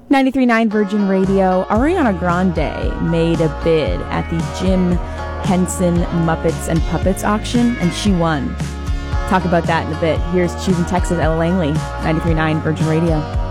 93.9 Virgin Radio. Ariana Grande made a bid at the Jim Henson Muppets and Puppets auction, and she won. Talk about that in a bit. Here's Choosing Texas, Ella Langley, 93.9 Virgin Radio.